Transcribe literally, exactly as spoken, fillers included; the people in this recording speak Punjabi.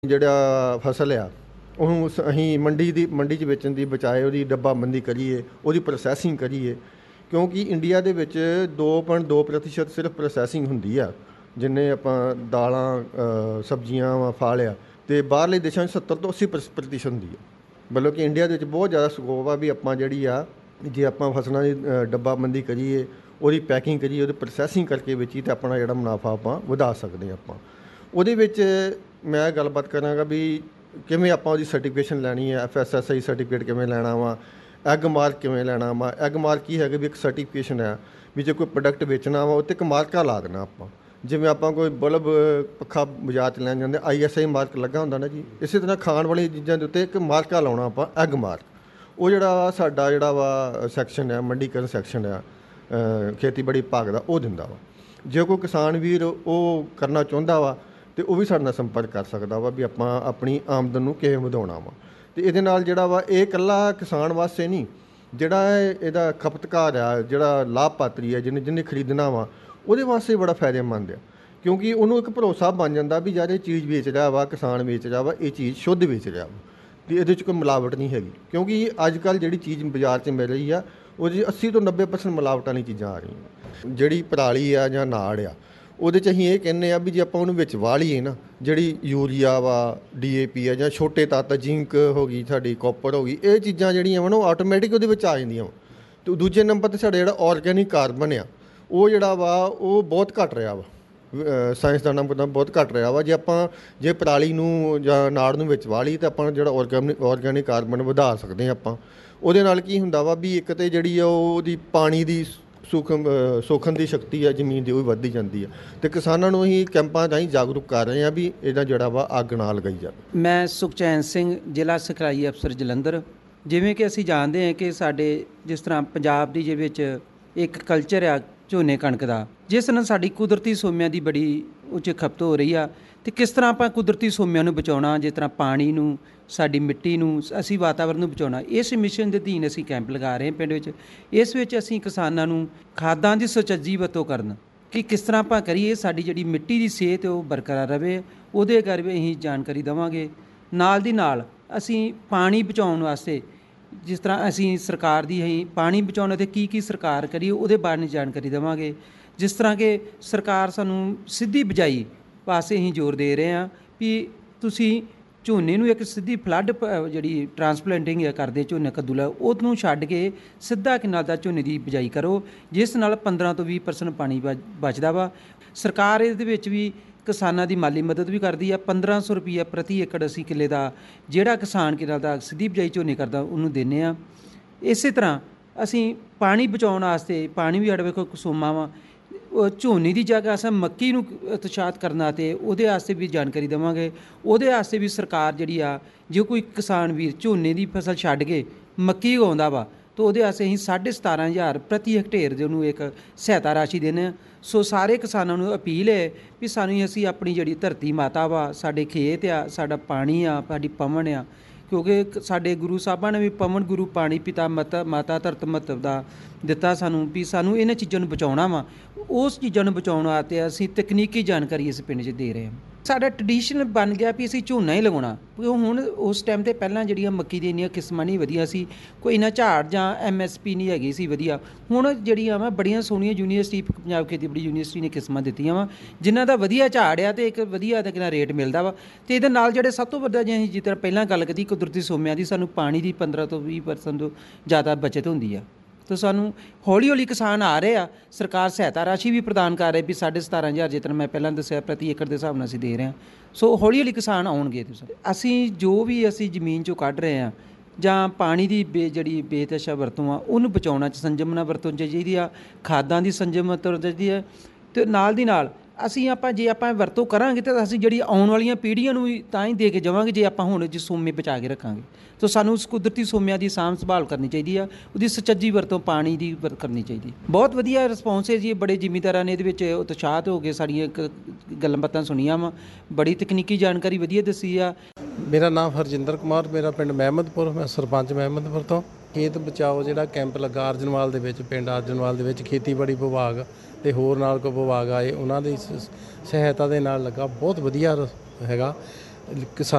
ਜਿਹੜਾ ਫਸਲ ਆ ਉਹਨੂੰ ਸ- ਅਸੀਂ ਮੰਡੀ ਦੀ ਮੰਡੀ 'ਚ ਵੇਚਣ ਦੀ ਬਜਾਏ ਉਹਦੀ ਡੱਬਾਬੰਦੀ ਕਰੀਏ, ਉਹਦੀ ਪ੍ਰੋਸੈਸਿੰਗ ਕਰੀਏ, ਕਿਉਂਕਿ ਇੰਡੀਆ ਦੇ ਵਿੱਚ ਦੋ ਪੁਆਇੰਟ ਦੋ ਪ੍ਰਤੀਸ਼ਤ ਸਿਰਫ ਪ੍ਰੋਸੈਸਿੰਗ ਹੁੰਦੀ ਆ। ਜਿੰਨੇ ਆਪਾਂ ਦਾਲਾਂ ਅ, ਸਬਜ਼ੀਆਂ ਵਾ ਫਲ ਆ, ਅਤੇ ਬਾਹਰਲੇ ਦੇਸ਼ਾਂ 'ਚ ਸੱਤਰ ਤੋਂ ਅੱਸੀ ਪ੍ਰਸ- ਪ੍ਰਤੀਸ਼ਤ ਹੁੰਦੀ ਆ। ਮਤਲਬ ਕਿ ਇੰਡੀਆ ਦੇ ਵਿੱਚ ਬਹੁਤ ਜ਼ਿਆਦਾ ਸਕੋਪ ਆ ਵੀ ਆਪਾਂ ਜਿਹੜੀ ਆ, ਜੇ ਆਪਾਂ ਫਸਲਾਂ ਦੀ ਅ, ਡੱਬਾਬੰਦੀ ਕਰੀਏ, ਉਹਦੀ ਪੈਕਿੰਗ ਕਰੀਏ, ਉਹਦੀ ਪ੍ਰੋਸੈਸਿੰਗ ਕਰਕੇ ਵੇਚੀਏ, ਤਾਂ ਆਪਣਾ ਜਿਹੜਾ ਮੁਨਾਫਾ ਆਪਾਂ ਵਧਾ ਸਕਦੇ ਹਾਂ। ਆਪਾਂ ਉਹਦੇ ਵਿੱਚ ਮੈਂ ਗੱਲਬਾਤ ਕਰਾਂਗਾ ਵੀ ਕਿਵੇਂ ਆਪਾਂ ਉਹਦੀ ਸਰਟੀਫਿਕੇਸ਼ਨ ਲੈਣੀ ਹੈ, F S S I certificate ਕਿਵੇਂ ਲੈਣਾ ਵਾ, ਐਗ ਮਾਰਕ ਕਿਵੇਂ ਲੈਣਾ ਵਾ। ਐਗ ਮਾਰਕ ਕੀ ਹੈਗਾ ਵੀ ਇੱਕ ਸਰਟੀਫਿਕੇਸ਼ਨ ਹੈ ਵੀ ਜੇ ਕੋਈ ਪ੍ਰੋਡਕਟ ਵੇਚਣਾ ਵਾ ਉੱਤੇ ਇੱਕ ਮਾਰਕਾ ਲਾ ਦੇਣਾ ਆਪਾਂ। ਜਿਵੇਂ ਆਪਾਂ ਕੋਈ ਬਲਬ ਪੱਖਾ ਬਾਜ਼ਾਰ 'ਚ ਲੈਣ ਜਾਂਦੇ, ਆਈ ਐਸ ਆਈ ਮਾਰਕ ਲੱਗਾ ਹੁੰਦਾ ਨਾ ਜੀ, ਇਸੇ ਤਰ੍ਹਾਂ ਖਾਣ ਵਾਲੀਆਂ ਚੀਜ਼ਾਂ ਦੇ ਉੱਤੇ ਇੱਕ ਮਾਰਕਾ ਲਾਉਣਾ ਆਪਾਂ, ਐਗ ਮਾਰਕ। ਉਹ ਜਿਹੜਾ ਸਾਡਾ ਜਿਹੜਾ ਵਾ ਸੈਕਸ਼ਨ ਹੈ, ਮੰਡੀਕਰਨ ਸੈਕਸ਼ਨ ਆ ਅ, ਖੇਤੀਬਾੜੀ ਵਿਭਾਗ ਦਾ, ਉਹ ਦਿੰਦਾ ਵਾ। ਜੇ ਕੋਈ ਕਿਸਾਨ ਵੀਰ ਉਹ ਕਰਨਾ ਚਾਹੁੰਦਾ ਵਾ ਅਤੇ ਉਹ ਵੀ ਸਾਡੇ ਨਾਲ ਸੰਪਰਕ ਕਰ ਸਕਦਾ ਵਾ ਵੀ ਆਪਾਂ ਆਪਣੀ ਆਮਦਨ ਨੂੰ ਕਿਵੇਂ ਵਧਾਉਣਾ ਵਾ। ਅਤੇ ਇਹਦੇ ਨਾਲ ਜਿਹੜਾ ਵਾ ਇਹ ਇਕੱਲਾ ਕਿਸਾਨ ਵਾਸਤੇ ਨਹੀਂ, ਜਿਹੜਾ ਇਹ- ਇਹਦਾ ਖਪਤਕਾਰ ਆ, ਜਿਹੜਾ ਲਾਭਪਾਤਰੀ ਹੈ, ਜਿਹਨੇ ਜਿਹਨੇ ਖਰੀਦਣਾ ਵਾ, ਉਹਦੇ ਵਾਸਤੇ ਬੜਾ ਫਾਇਦੇਮੰਦ ਆ। ਕਿਉਂਕਿ ਉਹਨੂੰ ਇੱਕ ਭਰੋਸਾ ਬਣ ਜਾਂਦਾ ਵੀ ਯਾਰ ਇਹ ਚੀਜ਼ ਵੇਚ ਰਿਹਾ ਵਾ, ਕਿਸਾਨ ਵੇਚ ਰਿਹਾ ਵਾ, ਇਹ ਚੀਜ਼ ਸ਼ੁੱਧ ਵੇਚ ਰਿਹਾ ਵਾ ਅਤੇ ਇਹਦੇ 'ਚ ਕੋਈ ਮਿਲਾਵਟ ਨਹੀਂ ਹੈਗੀ। ਕਿਉਂਕਿ ਅੱਜ ਕੱਲ੍ਹ ਜਿਹੜੀ ਚੀਜ਼ ਬਾਜ਼ਾਰ 'ਚ ਮਿਲ ਰਹੀ ਆ, ਉਹਦੇ 'ਚ ਅੱਸੀ ਤੋਂ ਨੱਬੇ ਪਰਸੈਂਟ ਮਿਲਾਵਟ ਵਾਲੀ ਚੀਜ਼ਾਂ ਆ ਰਹੀਆਂ। ਜਿਹੜੀ ਪਰਾਲੀ ਆ ਜਾਂ ਨਾੜ ਆ, ਉਹਦੇ 'ਚ ਅਸੀਂ ਇਹ ਕਹਿੰਦੇ ਆ ਵੀ ਜੇ ਆਪਾਂ ਉਹਨੂੰ ਵਿੱਚ ਵਾਹ ਲਈਏ ਨਾ, ਜਿਹੜੀ ਯੂਰੀਆ ਵਾ, ਡੀ ਏ ਪੀ ਆ, ਜਾਂ ਛੋਟੇ ਤੱਤ ਜਿੰਕ ਹੋ ਗਈ, ਸਾਡੀ ਕਾਪਰ ਹੋ ਗਈ, ਇਹ ਚੀਜ਼ਾਂ ਜਿਹੜੀਆਂ ਵਾ ਨਾ ਉਹ ਆਟੋਮੈਟਿਕ ਉਹਦੇ ਵਿੱਚ ਆ ਜਾਂਦੀਆਂ ਵਾ। ਅਤੇ ਦੂਜੇ ਨੰਬਰ 'ਤੇ ਸਾਡਾ ਜਿਹੜਾ ਔਰਗੈਨਿਕ ਕਾਰਬਨ ਆ, ਉਹ ਜਿਹੜਾ ਵਾ ਉਹ ਬਹੁਤ ਘੱਟ ਰਿਹਾ ਵਾ। ਸਾਇੰਸਦਾਨਾਂ ਮੁਤਾਬਕ ਬਹੁਤ ਘੱਟ ਰਿਹਾ ਵਾ। ਜੇ ਆਪਾਂ ਜੇ ਪਰਾਲੀ ਨੂੰ ਜਾਂ ਨਾੜ ਨੂੰ ਵਿੱਚ ਵਾਹ ਲਈ ਤਾਂ ਆਪਾਂ ਜਿਹੜਾ ਔਰਗੈਨਿਕ ਔਰਗੈਨਿਕ ਕਾਰਬਨ ਵਧਾ ਸਕਦੇ ਹਾਂ ਆਪਾਂ। ਉਹਦੇ ਨਾਲ ਕੀ ਹੁੰਦਾ ਵਾ ਵੀ ਇੱਕ ਤਾਂ ਜਿਹੜੀ ਆ ਉਹਦੀ ਪਾਣੀ ਦੀ ਸੂਖਮ ਸੋਖਣ ਦੀ ਸ਼ਕਤੀ ਆ ਜ਼ਮੀਨ ਦੀ, ਉਹ ਵੀ ਵੱਧਦੀ ਜਾਂਦੀ ਆ। ਅਤੇ ਕਿਸਾਨਾਂ ਨੂੰ ਅਸੀਂ ਕੈਂਪਾਂ ਰਾਹੀਂ ਜਾਗਰੂਕ ਕਰ ਰਹੇ ਹਾਂ ਵੀ ਇਹਦਾ ਜਿਹੜਾ ਵਾ ਅੱਗ ਨਾ ਲਗਾਈ ਜਾਵੇ। ਮੈਂ ਸੁਖਚੈਨ ਸਿੰਘ, ਜ਼ਿਲ੍ਹਾ ਸਿਖਲਾਈ ਅਫਸਰ ਜਲੰਧਰ। ਜਿਵੇਂ ਕਿ ਅਸੀਂ ਜਾਣਦੇ ਹਾਂ ਕਿ ਸਾਡੇ ਜਿਸ ਤਰ੍ਹਾਂ ਪੰਜਾਬ ਦੀ ਜੇ ਵਿੱਚ ਇੱਕ ਕਲਚਰ ਆ ਝੋਨੇ ਕਣਕ ਦਾ, ਜਿਸ ਨਾਲ ਸਾਡੀ ਕੁਦਰਤੀ ਸੋਮਿਆਂ ਦੀ ਬੜੀ ਉੱਚ ਖਪਤ ਹੋ ਰਹੀ ਆ। ਅਤੇ ਕਿਸ ਤਰ੍ਹਾਂ ਆਪਾਂ ਕੁਦਰਤੀ ਸੋਮਿਆਂ ਨੂੰ ਬਚਾਉਣਾ, ਜਿਸ ਤਰ੍ਹਾਂ ਪਾਣੀ ਨੂੰ, ਸਾਡੀ ਮਿੱਟੀ ਨੂੰ, ਅਸੀਂ ਵਾਤਾਵਰਨ ਨੂੰ ਬਚਾਉਣਾ, ਇਸ ਮਿਸ਼ਨ ਦੇ ਅਧੀਨ ਅਸੀਂ ਕੈਂਪ ਲਗਾ ਰਹੇ ਹਾਂ ਪਿੰਡ ਵਿੱਚ। ਇਸ ਵਿੱਚ ਅਸੀਂ ਕਿਸਾਨਾਂ ਨੂੰ ਖਾਦਾਂ ਦੀ ਸੁਚੱਜੀ ਵਰਤੋਂ ਕਰਨ, ਕਿ ਕਿਸ ਤਰ੍ਹਾਂ ਆਪਾਂ ਕਰੀਏ ਸਾਡੀ ਜਿਹੜੀ ਮਿੱਟੀ ਦੀ ਸਿਹਤ ਉਹ ਬਰਕਰਾਰ ਰਹੇ, ਉਹਦੇ ਬਾਰੇ ਵੀ ਅਸੀਂ ਜਾਣਕਾਰੀ ਦੇਵਾਂਗੇ। ਨਾਲ ਦੀ ਨਾਲ ਅਸੀਂ ਪਾਣੀ ਬਚਾਉਣ ਵਾਸਤੇ, ਜਿਸ ਤਰ੍ਹਾਂ ਅਸੀਂ ਸਰਕਾਰ ਦੀ ਅਸੀਂ ਪਾਣੀ ਬਚਾਉਣ ਅਤੇ ਕੀ ਕੀ ਸਰਕਾਰ ਕਰੀਏ ਉਹਦੇ ਬਾਰੇ ਜਾਣਕਾਰੀ ਦੇਵਾਂਗੇ। ਜਿਸ ਤਰ੍ਹਾਂ ਕਿ ਸਰਕਾਰ ਸਾਨੂੰ ਸਿੱਧੀ ਬਿਜਾਈ ਪਾਸੇ ਅਸੀਂ ਜ਼ੋਰ ਦੇ ਰਹੇ ਹਾਂ ਵੀ ਤੁਸੀਂ ਝੋਨੇ ਨੂੰ ਇੱਕ ਸਿੱਧੀ ਫਲੱਡ ਜਿਹੜੀ ਟਰਾਂਸਪਲਾਂਟਿੰਗ ਕਰਦੇ ਝੋਨੇ ਕੱਦੂ ਲਾ, ਉਹਨੂੰ ਛੱਡ ਕੇ ਸਿੱਧਾ ਕਿਨਾਲ ਦਾ ਝੋਨੇ ਦੀ ਬਿਜਾਈ ਕਰੋ, ਜਿਸ ਨਾਲ ਪੰਦਰਾਂ ਤੋਂ ਵੀਹ ਪਰਸੈਂਟ ਪਾਣੀ ਬ ਬਚਦਾ ਵਾ। ਸਰਕਾਰ ਇਹਦੇ ਵਿੱਚ ਵੀ ਕਿਸਾਨਾਂ ਦੀ ਮਾਲੀ ਮਦਦ ਵੀ ਕਰਦੀ ਆ। ਪੰਦਰਾਂ ਸੌ ਰੁਪਈਆ ਪ੍ਰਤੀ ਏਕੜ ਅਸੀਂ ਕਿੱਲੇ ਦਾ ਜਿਹੜਾ ਕਿਸਾਨ ਕਿਨਾਲ ਦਾ ਸਿੱਧੀ ਬਿਜਾਈ ਝੋਨੇ ਕਰਦਾ ਉਹਨੂੰ ਦਿੰਦੇ ਹਾਂ। ਇਸੇ ਤਰ੍ਹਾਂ ਅਸੀਂ ਪਾਣੀ ਬਚਾਉਣ ਵਾਸਤੇ, ਪਾਣੀ ਵੀ ਸਾਡੇ ਵੇਖੋ ਸੋਮਾ ਵਾ, ਉਹ ਝੋਨੇ ਦੀ ਜਗ੍ਹਾ ਅਸੀਂ ਮੱਕੀ ਨੂੰ ਉਤਸ਼ਾਹਿਤ ਕਰਨਾ ਅਤੇ ਉਹਦੇ ਵਾਸਤੇ ਵੀ ਜਾਣਕਾਰੀ ਦੇਵਾਂਗੇ। ਉਹਦੇ ਵਾਸਤੇ ਵੀ ਸਰਕਾਰ ਜਿਹੜੀ ਆ, ਜੇ ਕੋਈ ਕਿਸਾਨ ਵੀਰ ਝੋਨੇ ਦੀ ਫਸਲ ਛੱਡ ਕੇ ਮੱਕੀ ਉਗਾਉਂਦਾ ਵਾ ਤਾਂ ਉਹਦੇ ਵਾਸਤੇ ਅਸੀਂ ਸਾਢੇ ਸਤਾਰਾਂ ਹਜ਼ਾਰ ਪ੍ਰਤੀ ਹੈਕਟੇਅਰ ਦੇ ਉਹਨੂੰ ਇੱਕ ਸਹਾਇਤਾ ਰਾਸ਼ੀ ਦਿੰਦੇ ਹਾਂ। ਸੋ ਸਾਰੇ ਕਿਸਾਨਾਂ ਨੂੰ ਅਪੀਲ ਹੈ ਵੀ ਸਾਨੂੰ ਅਸੀਂ ਆਪਣੀ ਜਿਹੜੀ ਧਰਤੀ ਮਾਤਾ ਵਾ, ਸਾਡੇ ਖੇਤ ਆ, ਸਾਡਾ ਪਾਣੀ ਆ, ਸਾਡੀ ਪਵਨ ਆ, ਕਿਉਂਕਿ ਸਾਡੇ ਗੁਰੂ ਸਾਹਿਬਾਂ ਨੇ ਵੀ ਪਵਨ ਗੁਰੂ ਪਾਣੀ ਪਿਤਾ ਮਤ ਮਾਤਾ ਧਰਤ ਮਹੱਤਵ ਦਾ ਦਿੱਤਾ ਸਾਨੂੰ, ਵੀ ਸਾਨੂੰ ਇਹਨਾਂ ਚੀਜ਼ਾਂ ਨੂੰ ਬਚਾਉਣਾ ਵਾ। ਉਸ ਚੀਜ਼ਾਂ ਨੂੰ ਬਚਾਉਣ ਵਾਸਤੇ ਅਸੀਂ ਤਕਨੀਕੀ ਜਾਣਕਾਰੀ ਇਸ ਪਿੰਡ 'ਚ ਦੇ ਰਹੇ ਹਾਂ। ਸਾਡਾ ਟਰਡੀਸ਼ਨ ਬਣ ਗਿਆ ਵੀ ਅਸੀਂ ਝੋਨਾ ਹੀ ਲਗਾਉਣਾ। ਹੁਣ ਉਸ ਟਾਈਮ 'ਤੇ ਪਹਿਲਾਂ ਜਿਹੜੀਆਂ ਮੱਕੀ ਦੀਆਂ ਇੰਨੀਆਂ ਕਿਸਮਾਂ ਨਹੀਂ ਵਧੀਆ ਸੀ, ਕੋਈ ਇੰਨਾ ਝਾੜ ਜਾਂ ਐਮ ਐਸ ਪੀ ਨਹੀਂ ਹੈਗੀ ਸੀ ਵਧੀਆ। ਹੁਣ ਜਿਹੜੀਆਂ ਵਾ ਬੜੀਆਂ ਸੋਹਣੀਆਂ ਯੂਨੀਵਰਸਿਟੀ, ਪੰਜਾਬ ਖੇਤੀਬਾੜੀ ਯੂਨੀਵਰਸਿਟੀ ਨੇ ਕਿਸਮਾਂ ਦਿੱਤੀਆਂ ਵਾ ਜਿਨ੍ਹਾਂ ਦਾ ਵਧੀਆ ਝਾੜ ਆ ਅਤੇ ਇੱਕ ਵਧੀਆ ਦਾ ਕਿੰਨਾ ਰੇਟ ਮਿਲਦਾ ਵਾ। ਅਤੇ ਇਹਦੇ ਨਾਲ ਜਿਹੜੇ ਸਭ ਤੋਂ ਵੱਡਾ, ਜੇ ਅਸੀਂ ਜਿਸ ਤਰ੍ਹਾਂ ਪਹਿਲਾਂ ਗੱਲ ਕੀਤੀ ਕੁਦਰਤੀ ਸੋਮਿਆਂ ਦੀ, ਸਾਨੂੰ ਪਾਣੀ ਦੀ ਪੰਦਰਾਂ ਤੋਂ ਵੀਹ ਪਰਸੈਂਟ ਤੋਂ ਜ਼ਿਆਦਾ ਬਚਤ ਹੁੰਦੀ ਆ। ਤਾਂ ਸਾਨੂੰ ਹੌਲੀ ਹੌਲੀ ਕਿਸਾਨ ਆ ਰਹੇ ਆ, ਸਰਕਾਰ ਸਹਾਇਤਾ ਰਾਸ਼ੀ ਵੀ ਪ੍ਰਦਾਨ ਕਰ ਰਹੀ ਵੀ ਸਾਢੇ ਸਤਾਰਾਂ ਹਜ਼ਾਰ ਜਿਸ ਤਰ੍ਹਾਂ ਮੈਂ ਪਹਿਲਾਂ ਦੱਸਿਆ ਪ੍ਰਤੀ ਏਕੜ ਦੇ ਹਿਸਾਬ ਨਾਲ ਅਸੀਂ ਦੇ ਰਹੇ ਹਾਂ। ਸੋ ਹੌਲੀ ਹੌਲੀ ਕਿਸਾਨ ਆਉਣਗੇ। ਤੁਸੀਂ ਅਸੀਂ ਜੋ ਵੀ ਅਸੀਂ ਜ਼ਮੀਨ 'ਚੋਂ ਕੱਢ ਰਹੇ ਹਾਂ ਜਾਂ ਪਾਣੀ ਦੀ ਬੇ ਜਿਹੜੀ ਬੇਤਹਾਸ਼ਾ ਵਰਤੋਂ ਆ, ਉਹਨੂੰ ਬਚਾਉਣਾ 'ਚ ਸੰਜਮ ਨਾਲ ਵਰਤੋਂ ਚਾਹੀਦੀ ਆ, ਖਾਦਾਂ ਦੀ ਸੰਜਮ ਵਰਤੋਂ ਚਾਹੀਦੀ ਹੈ। ਅਤੇ ਨਾਲ ਦੀ ਨਾਲ ਅਸੀਂ ਆਪਾਂ ਜੇ ਆਪਾਂ ਵਰਤੋਂ ਕਰਾਂਗੇ ਤਾਂ ਅਸੀਂ ਜਿਹੜੀ ਆਉਣ ਵਾਲੀਆਂ ਪੀੜ੍ਹੀਆਂ ਨੂੰ ਵੀ ਤਾਂ ਹੀ ਦੇ ਕੇ ਜਾਵਾਂਗੇ ਜੇ ਆਪਾਂ ਹੁਣ ਜੇ ਸੋਮੇ ਬਚਾ ਕੇ ਰੱਖਾਂਗੇ। ਤਾਂ ਸਾਨੂੰ ਉਸ ਕੁਦਰਤੀ ਸੋਮਿਆਂ ਦੀ ਸਾਂਭ ਸੰਭਾਲ ਕਰਨੀ ਚਾਹੀਦੀ ਆ, ਉਹਦੀ ਸੁਚੱਜੀ ਵਰਤੋਂ ਪਾਣੀ ਦੀ ਵਰ ਕਰਨੀ ਚਾਹੀਦੀ। ਬਹੁਤ ਵਧੀਆ ਰਿਸਪੌਂਸ ਹੈ ਜੀ, ਬੜੇ ਜ਼ਿਮੀਂਦਾਰਾਂ ਨੇ ਇਹਦੇ ਵਿੱਚ ਉਤਸ਼ਾਹਿਤ ਹੋ ਕੇ ਸਾਡੀਆਂ ਇੱਕ ਗੱਲਾਂ ਬਾਤਾਂ ਸੁਣੀਆਂ ਵਾ, ਬੜੀ ਤਕਨੀਕੀ ਜਾਣਕਾਰੀ ਵਧੀਆ ਦੱਸੀ ਆ। ਮੇਰਾ ਨਾਮ ਹਰਜਿੰਦਰ ਕੁਮਾਰ, ਮੇਰਾ ਪਿੰਡ ਮਹਿਮਦਪੁਰ, ਮੈਂ ਸਰਪੰਚ ਮਹਿਮਦਪੁਰ ਤੋਂ। ਖੇਤ ਬਚਾਓ ਜਿਹੜਾ ਕੈਂਪ ਲੱਗਾ ਅਰਜਨਵਾਲ ਦੇ ਵਿੱਚ, ਪਿੰਡ ਅਰਜਨਵਾਲ ਦੇ ਵਿੱਚ ਖੇਤੀਬਾੜੀ ਵਿਭਾਗ ਅਤੇ ਹੋਰ ਨਾਲ ਕੋਈ ਵਿਭਾਗ ਆਏ, ਉਹਨਾਂ ਦੀ ਸਹਾਇਤਾ ਦੇ ਨਾਲ ਲੱਗਾ। ਬਹੁਤ ਵਧੀਆ ਹੈਗਾ। ਕਿਸਾਨ